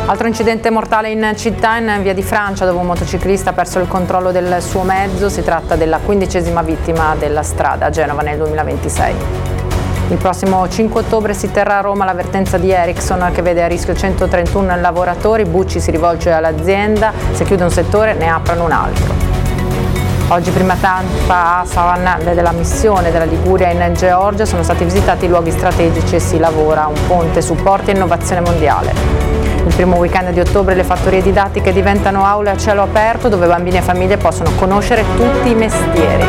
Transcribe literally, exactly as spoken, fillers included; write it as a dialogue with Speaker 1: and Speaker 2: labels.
Speaker 1: Altro incidente mortale in città, in via di Francia, dove un motociclista ha perso il controllo del suo mezzo. Si tratta della quindicesima vittima della strada a Genova nel duemilaventisei. Il prossimo cinque ottobre si terrà a Roma l'avvertenza di Ericsson che vede a rischio centotrentuno lavoratori. Bucci si rivolge all'azienda: se chiude un settore ne aprono un altro. Oggi prima tappa a Savannah della missione della Liguria in Georgia, sono stati visitati i luoghi strategici e si lavora a un ponte supporto e innovazione mondiale. Il primo weekend di ottobre le fattorie didattiche diventano aule a cielo aperto dove bambini e famiglie possono conoscere tutti i mestieri.